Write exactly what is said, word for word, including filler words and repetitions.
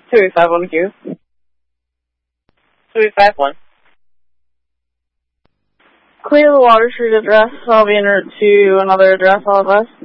two eight five one Q. two eight five one. Clear the Water Street address. I'll be en route to another address. All of us.